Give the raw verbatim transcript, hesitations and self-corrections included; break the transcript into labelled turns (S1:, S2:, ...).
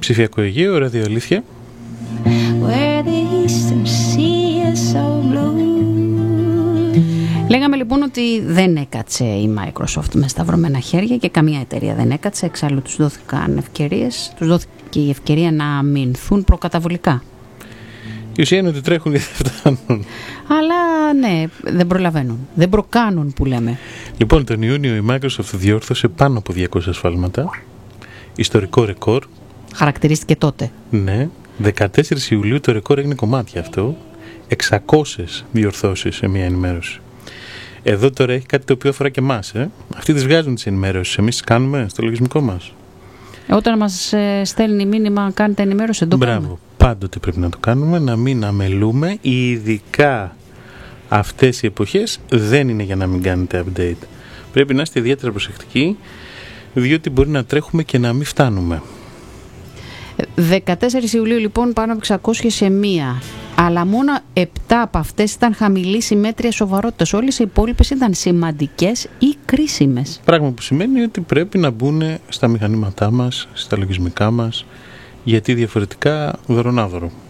S1: Ψηφιακό Αιγαίο, ραδιοαλήθεια.
S2: Λέγαμε λοιπόν ότι δεν έκατσε η Microsoft με σταυρωμένα χέρια και καμία εταιρεία δεν έκατσε, εξάλλου τους δόθηκαν ευκαιρίες, τους δόθηκε η ευκαιρία να αμυνθούν προκαταβολικά.
S1: Η ουσία είναι ότι τρέχουν και δεν φτάνουν.
S2: Αλλά ναι, δεν προλαβαίνουν, δεν προκάνουν που λέμε.
S1: Λοιπόν, τον Ιούνιο η Microsoft διόρθωσε πάνω από διακόσια σφάλματα, ιστορικό ρεκόρ.
S2: Χαρακτηρίστηκε τότε.
S1: Ναι, δεκατέσσερις Ιουλίου το ρεκόρ έγινε κομμάτια αυτό, εξακόσιες διορθώσεις σε μία ενημέρωση. Εδώ τώρα έχει κάτι το οποίο αφορά και εμάς. Ε? Αυτοί τις βγάζουν τις ενημέρωσεις, εμείς τις κάνουμε στο λογισμικό μας.
S2: Όταν μας ε, στέλνει μήνυμα κάνετε ενημέρωση, δεν το
S1: Μπράβο,
S2: κάνουμε.
S1: πάντοτε πρέπει να το κάνουμε, να μην αμελούμε, ειδικά αυτές οι εποχές δεν είναι για να μην κάνετε update. Πρέπει να είστε ιδιαίτερα προσεκτικοί, διότι μπορεί να τρέχουμε και να μην φτάνουμε.
S2: δεκατέσσερις Ιουλίου λοιπόν πάνω από εξακόσιες σε μία, αλλά μόνο επτά από αυτές ήταν χαμηλής ή μέτριας σοβαρότητας. Όλες οι υπόλοιπες ήταν σημαντικές ή κρίσιμες.
S1: Πράγμα που σημαίνει ότι πρέπει να μπουν στα μηχανήματά μας, στα λογισμικά μας, γιατί διαφορετικά δωρονάδωρο.